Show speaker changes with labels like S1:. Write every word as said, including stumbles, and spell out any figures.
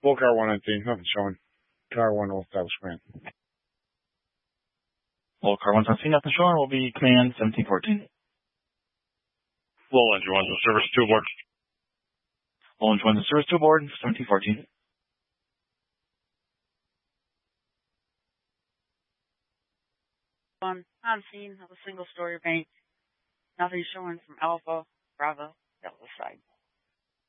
S1: Full car one nineteen, nothing showing. Car one will establish command.
S2: Full car one seventeen, nothing showing, will be command seventeen fourteen.
S1: Low engine one, service two aboard.
S2: Low engine one, service two aboard, seventeen fourteen.
S3: On scene of a single story bank. Nothing showing from Alpha, Bravo, Delta side.